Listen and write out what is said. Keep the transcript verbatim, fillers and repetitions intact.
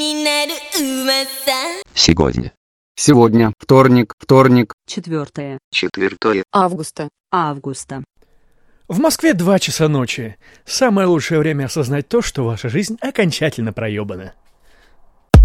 Сегодня. Сегодня. Вторник. Вторник. Четвертое. Четвертое. Августа. Августа. В Москве два часа ночи. Самое лучшее время осознать то, что ваша жизнь окончательно проебана.